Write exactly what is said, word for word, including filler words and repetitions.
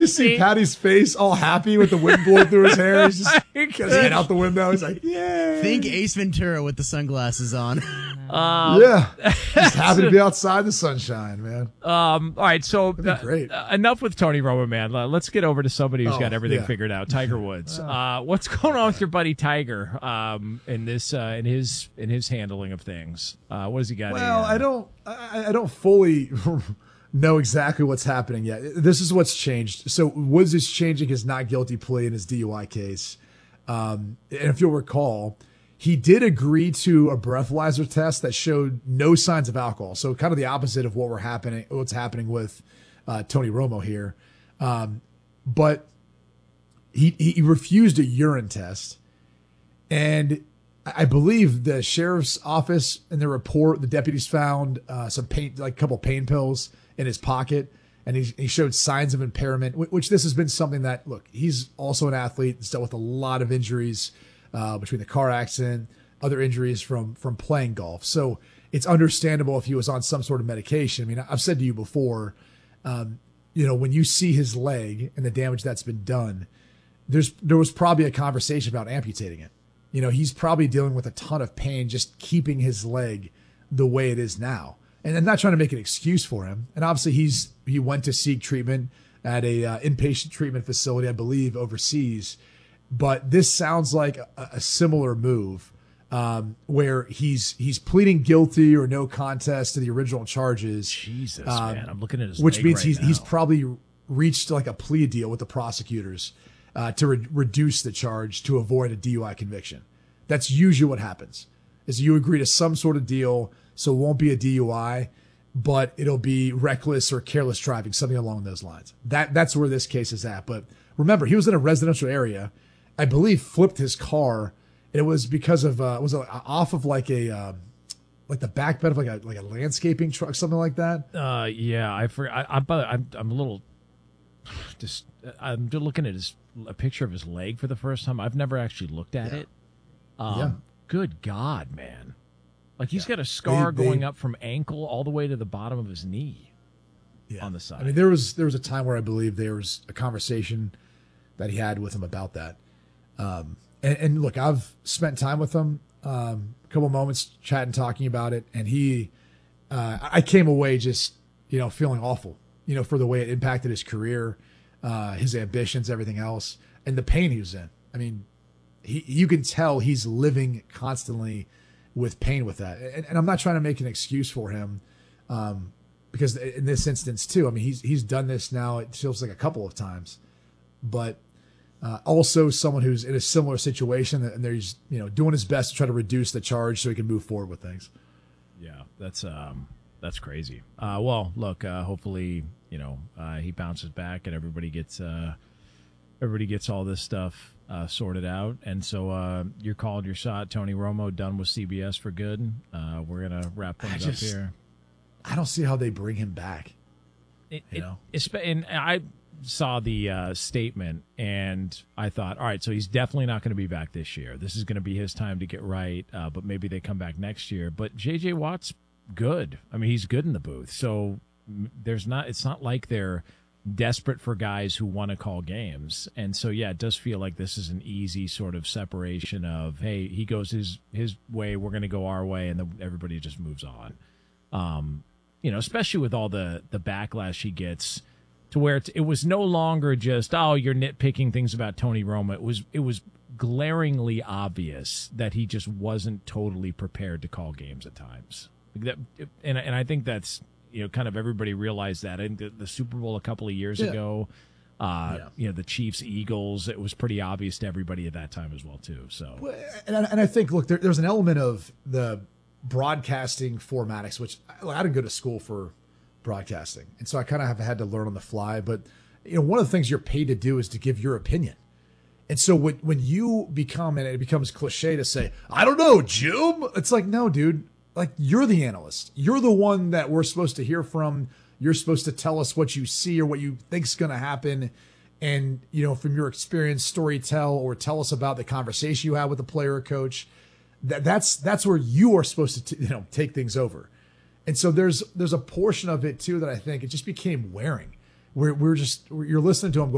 see Patty's face all happy with the wind blowing through his hair? He's just got his head out the window. He's like, yeah. Think Ace Ventura with the sunglasses on. Um, yeah. Just happy to be outside the sunshine, man. Um, all right, so uh, great. Uh, enough with Tony Romo, man. Uh, Let's get over to somebody who's Oh, got everything yeah. figured out. Tiger Woods. Uh, what's going on with your buddy Tiger um, in this uh, in his in his handling of things? Uh, what has he got? Well, uh, I don't, I, I don't fully know exactly what's happening yet. This is what's changed. So Woods is changing his not guilty plea in his D U I case. Um, and if you'll recall, he did agree to a breathalyzer test that showed no signs of alcohol. So kind of the opposite of what we're happening, what's happening with uh, Tony Romo here. Um, but he he refused a urine test, and I believe the sheriff's office in the report, the deputies found uh, some pain, like a couple pain pills in his pocket, and he, he showed signs of impairment, which this has been something that, look, he's also an athlete, he's dealt with a lot of injuries uh, between the car accident, other injuries from from playing golf. So it's understandable if he was on some sort of medication. I mean, I've said to you before, um, you know, when you see his leg and the damage that's been done, there's there was probably a conversation about amputating it. You know, he's probably dealing with a ton of pain just keeping his leg the way it is now. And I'm not trying to make an excuse for him. And obviously he's he went to seek treatment at a uh, inpatient treatment facility, I believe, overseas. But this sounds like a, a similar move um, where he's he's pleading guilty or no contest to the original charges. Jesus, um, man, I'm looking at his which leg means right he's now. he's probably reached like a plea deal with the prosecutors uh, to re- reduce the charge to avoid a D U I conviction. That's usually what happens. Is you agree to some sort of deal, so it won't be a D U I, but it'll be reckless or careless driving, something along those lines. That that's where this case is at. But remember, he was in a residential area, I believe, flipped his car. And it was because of uh, was it off of like a uh, like the back bed of like a like a landscaping truck, something like that. Uh, yeah, I for I, I'm I'm I'm a little just I'm just looking at his a picture of his leg for the first time. I've never actually looked at Yeah. it. Um, Yeah. Good God, man! Like he's Yeah. got a scar They- they- going up from ankle all the way to the bottom of his knee Yeah. on the side. I mean, there was there was a time where I believe there was a conversation that he had with him about that. Um, and, and look, I've spent time with him, um, a couple moments chatting, talking about it, and he, uh, I came away just you know feeling awful, you know, for the way it impacted his career, uh, his ambitions, everything else, and the pain he was in. I mean, he you can tell he's living constantly with pain with that, and, and I'm not trying to make an excuse for him. Um, because in this instance too, I mean, he's, he's done this now, it feels like a couple of times, but, uh, also someone who's in a similar situation and there's, you know, doing his best to try to reduce the charge so he can move forward with things. Yeah, that's um that's crazy. Uh, well, look, uh, hopefully, you know, uh, he bounces back and everybody gets uh, everybody gets all this stuff uh, sorted out. And so uh, you're called your shot, Tony Romo, done with C B S for good. Uh, we're gonna wrap things just- up here. I don't see how they bring him back. It, You it- know? it's- and I saw the uh, statement and I thought, all right, so he's definitely not going to be back this year. This is going to be his time to get right, uh, but maybe they come back next year. But J J. Watt's good. I mean, he's good in the booth. So m- there's not. It's not like they're desperate for guys who want to call games. And so, yeah, it does feel like this is an easy sort of separation of, hey, he goes his his way, we're going to go our way, and then everybody just moves on. Um, you know, especially with all the the backlash he gets, to where it's, it was no longer just, oh, you're nitpicking things about Tony Romo. It was it was glaringly obvious that he just wasn't totally prepared to call games at times. That, and and I think that's, you know, kind of everybody realized that. I think the, the Super Bowl a couple of years Yeah. ago, uh, Yeah. you know, the Chiefs Eagles, it was pretty obvious to everybody at that time as well too. So And I, and I think, look, there, there's an element of the broadcasting formatics, which I, I didn't go to school for broadcasting. And so I kind of have had to learn on the fly. But, you know, one of the things you're paid to do is to give your opinion. And so when, when you become, and it becomes cliche to say, I don't know, Jim, it's like, no, dude, like you're the analyst. You're the one that we're supposed to hear from. You're supposed to tell us what you see or what you think's going to happen. And, you know, from your experience, story tell or tell us about the conversation you had with the player or coach. That that's, that's where you are supposed to, t- you know, take things over. And so there's, there's a portion of it too that I think it just became wearing where we're just, you're listening to him go,